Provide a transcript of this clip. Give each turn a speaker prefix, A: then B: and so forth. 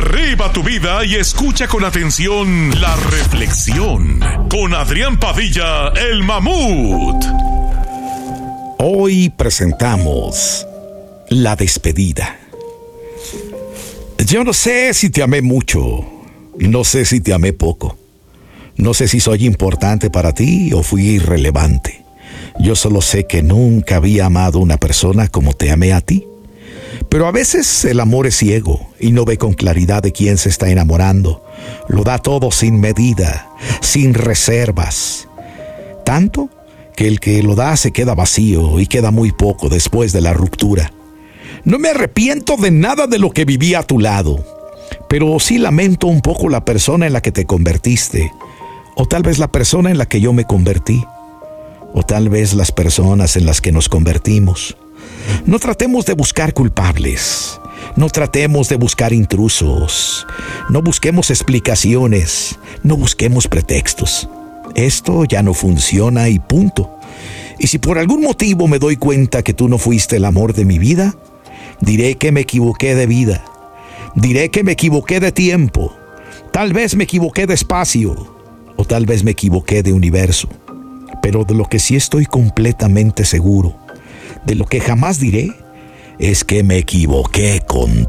A: Arriba tu vida y escucha con atención la reflexión con Adrián Padilla, el mamut.
B: Hoy presentamos la despedida. Yo no sé si te amé mucho, no sé si te amé poco, no sé si soy importante para ti o fui irrelevante. Yo solo sé que nunca había amado a una persona como te amé a ti. Pero a veces el amor es ciego y no ve con claridad de quién se está enamorando. Lo da todo sin medida, sin reservas. Tanto que el que lo da se queda vacío y queda muy poco después de la ruptura. No me arrepiento de nada de lo que viví a tu lado, pero sí lamento un poco la persona en la que te convertiste, o tal vez la persona en la que yo me convertí, o tal vez las personas en las que nos convertimos. No tratemos de buscar culpables, no tratemos de buscar intrusos, no busquemos explicaciones, no busquemos pretextos. Esto ya no funciona y punto. Y si por algún motivo me doy cuenta que tú no fuiste el amor de mi vida, diré que me equivoqué de vida, diré que me equivoqué de tiempo, tal vez me equivoqué de espacio, o tal vez me equivoqué de universo. Pero de lo que sí estoy completamente seguro, de lo que jamás diré, es que me equivoqué con